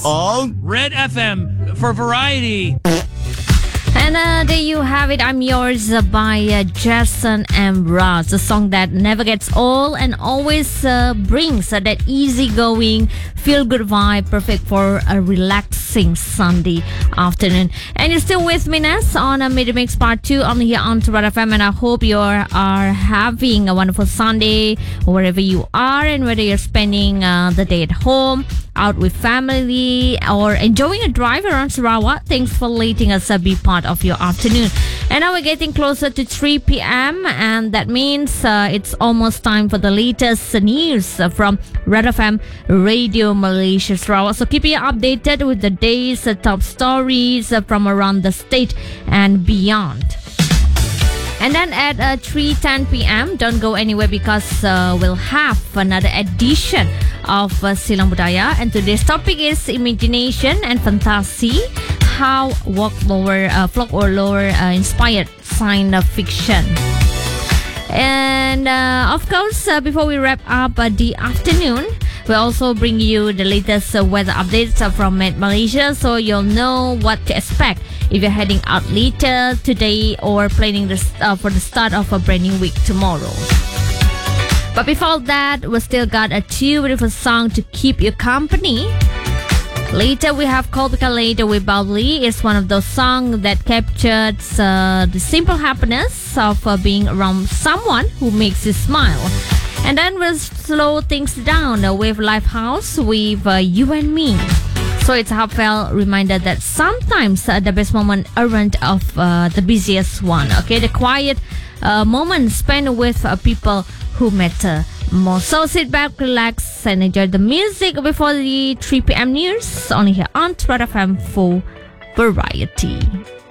ของ Red FM for variety. And there you have it. I'm Yours by Jason and Ross, a song that never gets old and always brings that easygoing, feel-good vibe, perfect for a relaxing Sunday afternoon. And you're still with me, Ness, on a Mid Mix Part 2 on here on Red FM, and I hope you are having a wonderful Sunday wherever you are, and whether you're spending the day at home, out with family, or enjoying a drive around Sarawak. Thanks for letting us be part of your afternoon. And now we're getting closer to 3 p.m. and that means it's almost time for the latest news from Red FM Radio Malaysia Sarawak. So keep you updated with the day's top stories from around the state and beyond. And then at 3:10 p.m., don't go anywhere because we'll have another edition of Silang Budaya. And today's topic is imagination and fantasy, how folklore inspired science fiction. And of course, before we wrap up the afternoon, we'll also bring you the latest weather updates from Met Malaysia, so you'll know what to expect if you're heading out later today or planning for the start of a brand new week tomorrow. But before that, we still got a two beautiful song to keep you company. Later, we have Kolpika Later with Bubbly. It's one of those songs that captures the simple happiness of being around someone who makes you smile. And then we'll slow things down with Lifehouse with You and Me. So it's a heartfelt reminder that sometimes the best moment aren't of the busiest one. Okay, the quiet moments spent with people who matter more. So sit back, relax, and enjoy the music before the 3 p.m. news. Only here on Red FM for variety.